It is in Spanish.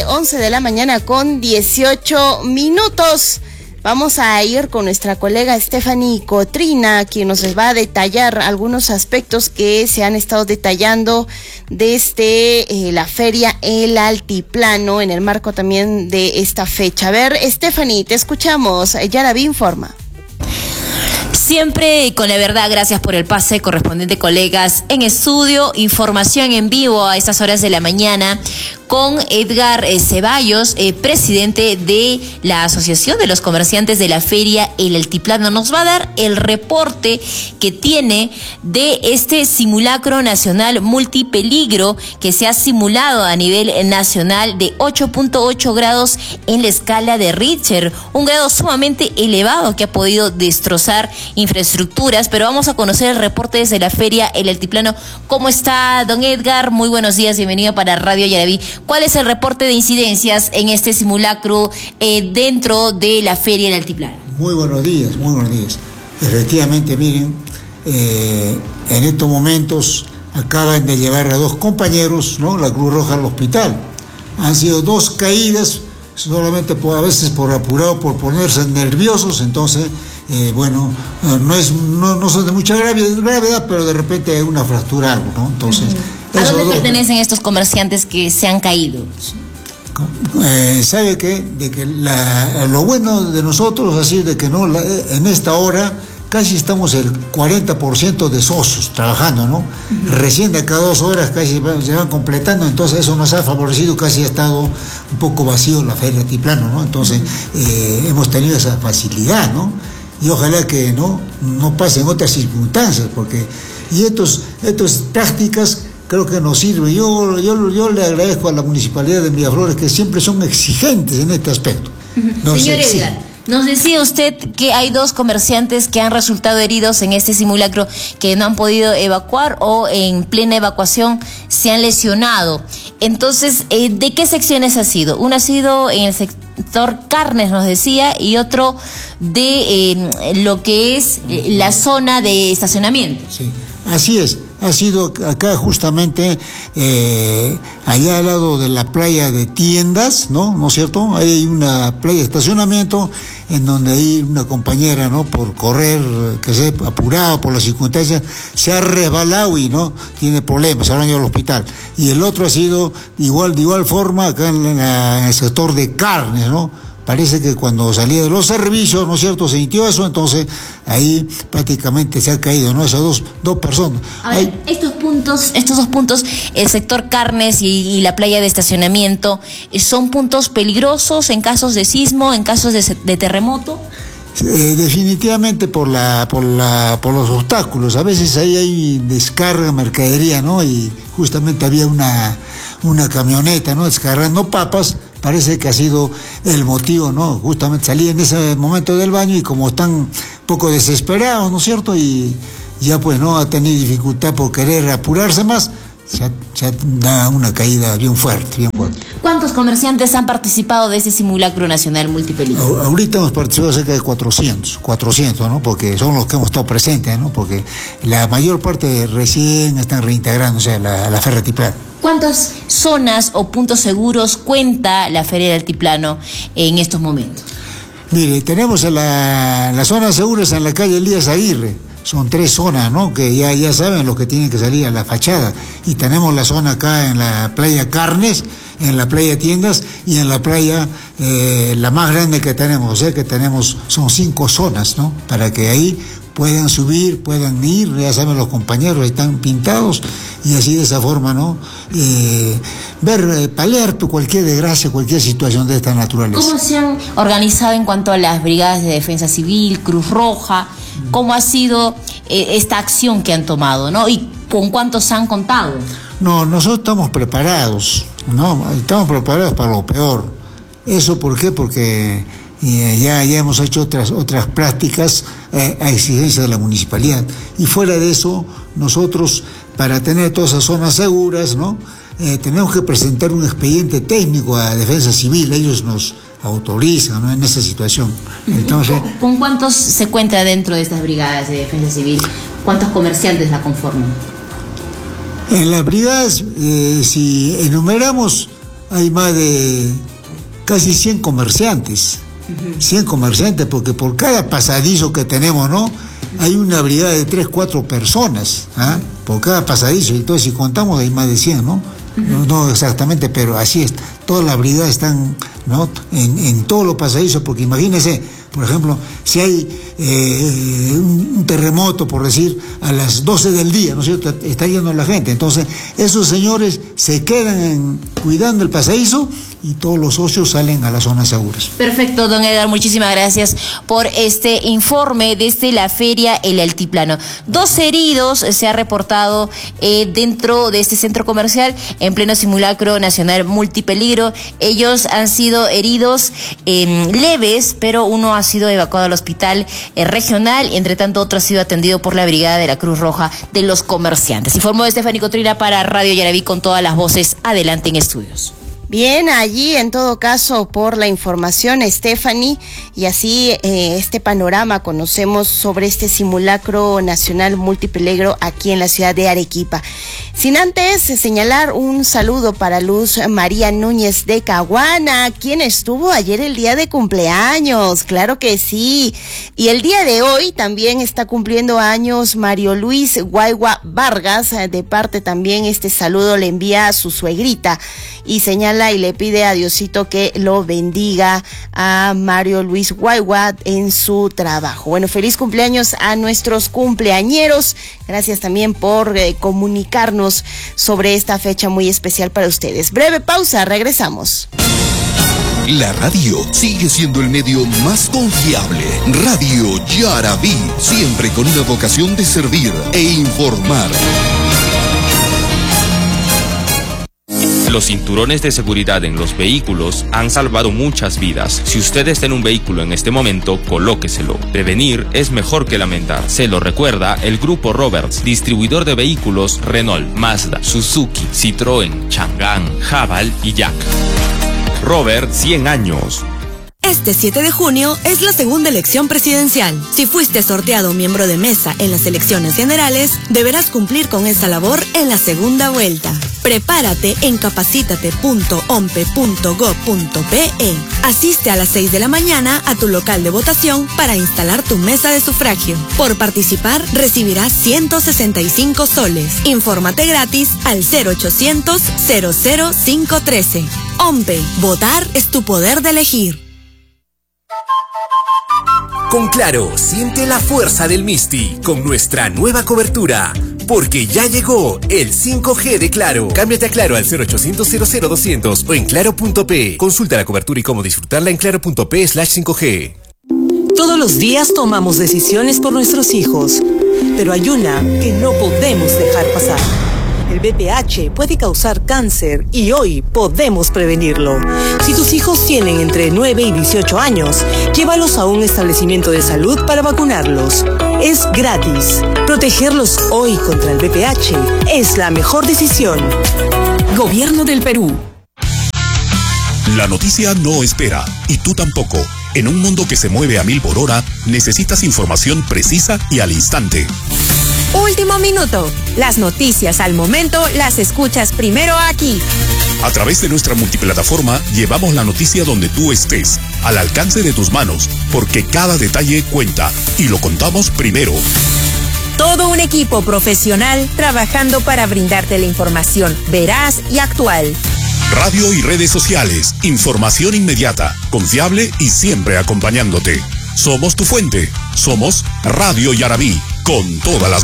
11 de la mañana con 18 minutos. Vamos a ir con nuestra colega Stephanie Cotrina, quien nos va a detallar algunos aspectos que se han estado detallando desde la feria El Altiplano, en el marco también de esta fecha. A ver, Stephanie, te escuchamos. Yaraví informa. Siempre con la verdad, gracias por el pase correspondiente, colegas. En estudio, información en vivo a estas horas de la mañana con Edgar Ceballos, presidente de la Asociación de los Comerciantes de la Feria El Altiplano. Nos va a dar el reporte que tiene de este simulacro nacional multipeligro que se ha simulado a nivel nacional de 8.8 grados en la escala de Richter, un grado sumamente elevado que ha podido destrozar infraestructuras. Pero vamos a conocer el reporte desde la Feria El Altiplano. ¿Cómo está, don Edgar? Muy buenos días, bienvenido para Radio Yaraví. ¿Cuál es el reporte de incidencias en este simulacro dentro de la Feria del Altiplano? Muy buenos días, muy buenos días. Efectivamente, miren, en estos momentos acaban de llevar a 2 compañeros, ¿no?, la Cruz Roja al hospital. Han sido 2 caídas, solamente a veces por apurado, por ponerse nerviosos. Entonces, no son de mucha gravedad, pero de repente hay una fractura, algo, ¿no? Entonces, ¿a dónde pertenecen estos comerciantes que se han caído? ¿Sabe qué? De que lo bueno de nosotros ha sido de que no en esta hora casi estamos el 40% de socios trabajando, ¿no? Recién de acá 2 horas casi se van completando, entonces eso nos ha favorecido. Casi ha estado un poco vacío la Feria Altiplano, ¿no? Entonces hemos tenido esa facilidad, ¿no? Y ojalá que no pasen otras circunstancias, porque estas prácticas creo que nos sirven. Yo le agradezco a la Municipalidad de Miraflores, que siempre son exigentes en este aspecto. Señor Edgar, nos decía usted que hay 2 comerciantes que han resultado heridos en este simulacro, que no han podido evacuar o en plena evacuación se han lesionado. Entonces, ¿de qué secciones ha sido? Uno ha sido en el sector carnes, nos decía, y otro de lo que es la zona de estacionamiento. Sí, así es. Ha sido acá justamente allá al lado de la playa de Tiendas, ¿no es cierto? Ahí hay una playa de estacionamiento en donde hay una compañera, ¿no?, por correr, que se ha apurado por las circunstancias, se ha resbalado y no tiene problemas, se lo han llevado al hospital. Y el otro ha sido de igual forma acá en el sector de carnes, ¿no? Parece que cuando salía de los servicios, ¿no es cierto?, se sintió eso, entonces ahí prácticamente se ha caído, ¿no?, esas dos personas. A ver, estos dos puntos, el sector carnes y la playa de estacionamiento, ¿son puntos peligrosos en casos de sismo, en casos de terremoto? Definitivamente por los obstáculos. A veces ahí hay descarga de mercadería, ¿no? Y justamente había una camioneta, ¿no?, descargando papas. Parece que ha sido el motivo, ¿no? Justamente salí en ese momento del baño y como están un poco desesperados, ¿no es cierto? Y ya pues no ha tenido dificultad por querer apurarse más, se da una caída bien fuerte. ¿Cuántos comerciantes han participado de ese simulacro nacional multipeligro? Ahorita hemos participado cerca de 400, ¿no? Porque son los que hemos estado presentes, ¿no? Porque la mayor parte recién están reintegrándose a la Feria Altiplano. ¿Cuántas zonas o puntos seguros cuenta la Feria del Altiplano en estos momentos? Mire, tenemos las zonas seguras en la calle Elías Aguirre. Son 3 zonas, ¿no?, que ya saben los que tienen que salir a la fachada. Y tenemos la zona acá en la playa Carnes, en la playa Tiendas y en la playa la más grande que tenemos. O sea que son 5 zonas, ¿no?, para que ahí puedan subir, puedan ir, ya saben los compañeros, están pintados, y así de esa forma, ¿no?, paliar cualquier desgracia, cualquier situación de esta naturaleza. ¿Cómo se han organizado en cuanto a las brigadas de defensa civil, Cruz Roja? ¿Cómo ha sido esta acción que han tomado, ¿no? ¿Y con cuántos han contado? No, nosotros estamos preparados, ¿no? Estamos preparados para lo peor. ¿Eso por qué? Porque ya hemos hecho otras prácticas a exigencia de la municipalidad. Y fuera de eso, nosotros, para tener todas esas zonas seguras, ¿no?, tenemos que presentar un expediente técnico a Defensa Civil. Ellos nos autorizan, ¿no?, en esa situación. Entonces, ¿con cuántos se cuenta dentro de estas brigadas de Defensa Civil? ¿Cuántos comerciantes la conforman? En las brigadas, si enumeramos, hay más de casi 100 comerciantes. 100 comerciantes, porque por cada pasadizo que tenemos, ¿no? Hay una brigada de 3, 4 personas, ¿ah? Por cada pasadizo. Entonces, si contamos, hay más de 100, ¿no? No exactamente, pero así es. Todas las brigadas están, ¿no?, en todos los pasadizos, porque imagínense, por ejemplo, si hay un terremoto, por decir, a las 12 del día, ¿no es cierto?, está yendo la gente. Entonces, esos señores se quedan cuidando el pasadizo y todos los socios salen a las zonas seguras. Perfecto, don Edgar, muchísimas gracias por este informe desde la feria El Altiplano. 2 heridos se ha reportado dentro de este centro comercial en pleno simulacro nacional multipeligro. Ellos han sido heridos leves, pero uno ha sido evacuado al hospital regional, y entre tanto otro ha sido atendido por la brigada de la Cruz Roja de los comerciantes. Informó Stephanie Cotrina para Radio Yaraví con todas las voces. Adelante en estudios. Bien, allí en todo caso por la información, Stephanie, y así este panorama conocemos sobre este simulacro nacional multipeligro aquí en la ciudad de Arequipa. Sin antes señalar un saludo para Luz María Núñez de Caguana, quien estuvo ayer el día de cumpleaños, claro que sí, y el día de hoy también está cumpliendo años Mario Luis Guaigua Vargas, de parte también este saludo le envía a su suegrita y señala y le pide a Diosito que lo bendiga a Mario Luis Guaigua en su trabajo. Bueno, feliz cumpleaños a nuestros cumpleañeros. Gracias también por comunicarnos sobre esta fecha muy especial para ustedes. Breve pausa, regresamos. La radio sigue siendo el medio más confiable. Radio Yaraví, siempre con una vocación de servir e informar. Los cinturones de seguridad en los vehículos han salvado muchas vidas. Si usted está en un vehículo en este momento, colóqueselo. Prevenir es mejor que lamentar. Se lo recuerda el Grupo Roberts, distribuidor de vehículos Renault, Mazda, Suzuki, Citroën, Chang'an, Haval y Yak. Robert, 100 años. Este 7 de junio es la segunda elección presidencial. Si fuiste sorteado miembro de mesa en las elecciones generales, deberás cumplir con esa labor en la segunda vuelta. Prepárate en capacitate.ompe.go.pe. Asiste a las 6 de la mañana a tu local de votación para instalar tu mesa de sufragio. Por participar, recibirás 165 soles. Infórmate gratis al 0800 00513. OMPE, votar es tu poder de elegir. Con Claro, siente la fuerza del Misti con nuestra nueva cobertura, porque ya llegó el 5G de Claro. Cámbiate a Claro al 0800 00200 o en claro.p. Consulta la cobertura y cómo disfrutarla en claro.p/5G. Todos los días tomamos decisiones por nuestros hijos, pero hay una que no podemos dejar pasar. El VPH puede causar cáncer y hoy podemos prevenirlo. Si tus hijos tienen entre 9 y 18 años, llévalos a un establecimiento de salud para vacunarlos. Es gratis. Protegerlos hoy contra el VPH es la mejor decisión. Gobierno del Perú. La noticia no espera, y tú tampoco. En un mundo que se mueve a 1000 por hora, necesitas información precisa y al instante. Último minuto. Las noticias al momento las escuchas primero aquí. A través de nuestra multiplataforma llevamos la noticia donde tú estés, al alcance de tus manos, porque cada detalle cuenta y lo contamos primero. Todo un equipo profesional trabajando para brindarte la información veraz y actual. Radio y redes sociales, información inmediata, confiable y siempre acompañándote. Somos tu fuente, somos Radio Yaraví, con todas las